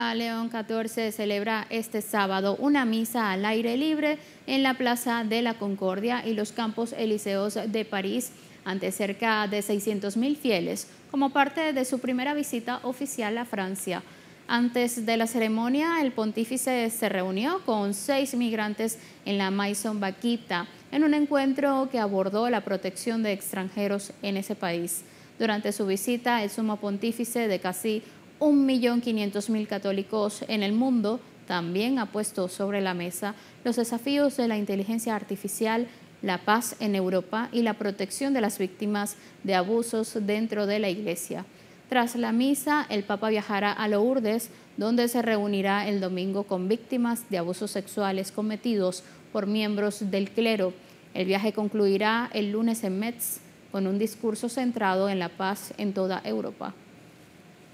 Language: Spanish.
León XIV celebra este sábado una misa al aire libre en la Plaza de la Concordia y los Campos Elíseos de París ante cerca de 600.000 fieles como parte de su primera visita oficial a Francia. Antes de la ceremonia, el pontífice se reunió con 6 migrantes en la Maison Vaquita en un encuentro que abordó la protección de extranjeros en ese país. Durante su visita, el sumo pontífice de casi 1.500.000 católicos en el mundo también ha puesto sobre la mesa los desafíos de la inteligencia artificial, la paz en Europa y la protección de las víctimas de abusos dentro de la Iglesia. Tras la misa, el Papa viajará a Lourdes, donde se reunirá el domingo con víctimas de abusos sexuales cometidos por miembros del clero. El viaje concluirá el lunes en Metz con un discurso centrado en la paz en toda Europa.